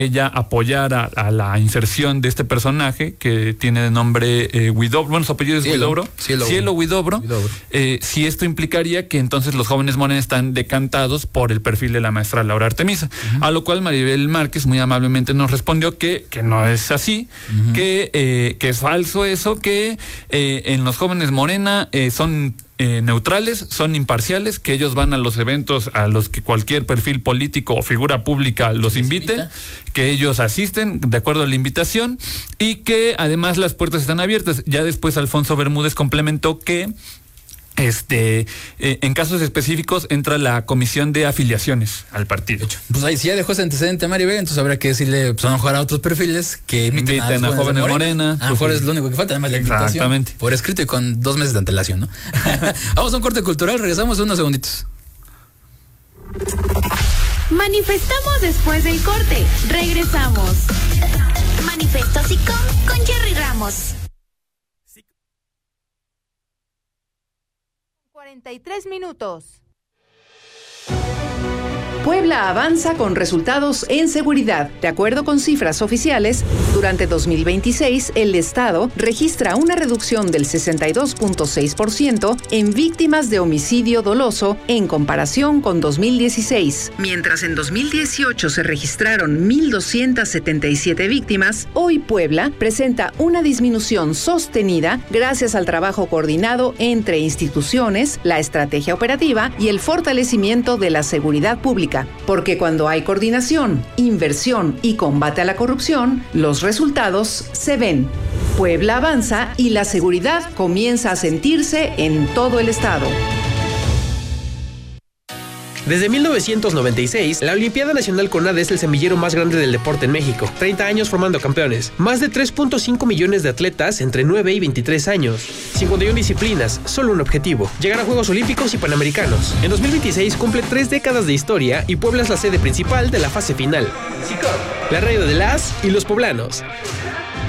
ella apoyara a la inserción de este personaje que tiene de nombre Huidobro, bueno, su apellido es Huidobro, Cielo Huidobro. Si esto implicaría que entonces los jóvenes morenos están decantados por el perfil de la maestra Laura Artemisa, a lo cual Maribel Márquez muy amablemente nos respondió que no es así, que es falso eso, que en los jóvenes Morena son neutrales, son imparciales, que ellos van a los eventos a los que cualquier perfil político o figura pública los invite, que ellos asisten de acuerdo a la invitación y que además las puertas están abiertas. Ya después Alfonso Bermúdez complementó que en casos específicos entra la comisión de afiliaciones al partido. Pues ahí sí ya dejó ese antecedente Maribel, entonces habrá que decirle, pues a lo mejor a otros perfiles que inviten a jóvenes Morena. A lo mejor es lo único que falta, además la invitación. Exactamente. Por escrito y con 2 meses de antelación, ¿no? Vamos a un corte cultural, regresamos en unos segunditos. Manifestamos después del corte. Regresamos. Manifesto SICOM con Jerry Ramos. 43 minutos. Puebla avanza con resultados en seguridad. De acuerdo con cifras oficiales, durante 2026 el Estado registra una reducción del 62.6% en víctimas de homicidio doloso en comparación con 2016. Mientras en 2018 se registraron 1,277 víctimas, hoy Puebla presenta una disminución sostenida gracias al trabajo coordinado entre instituciones, la estrategia operativa y el fortalecimiento de la seguridad pública. Porque cuando hay coordinación, inversión y combate a la corrupción, los resultados se ven. Puebla avanza y la seguridad comienza a sentirse en todo el estado. Desde 1996, la Olimpiada Nacional CONADE es el semillero más grande del deporte en México. 30 años formando campeones. Más de 3.5 millones de atletas entre 9 y 23 años. 51 disciplinas, solo un objetivo: llegar a Juegos Olímpicos y Panamericanos. En 2026 cumple 3 décadas de historia y Puebla es la sede principal de la fase final. SICOM, la radio de las y los poblanos.